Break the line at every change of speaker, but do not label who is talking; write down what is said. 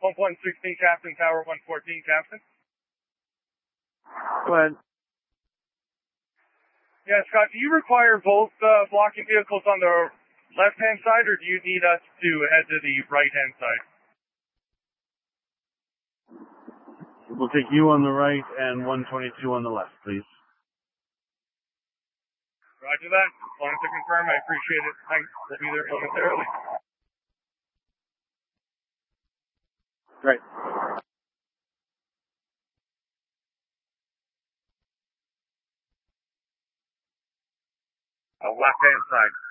116 Captain, Tower 114 Captain.
Go ahead.
Yeah, Scott, do you require both blocking vehicles on the left-hand side, or do you need us to head to the right-hand side?
We'll take you on the right and 122 on the left, please.
Roger that. Wanted to confirm. I appreciate it. Thanks. We'll be there momentarily.
Great.
Left-hand side.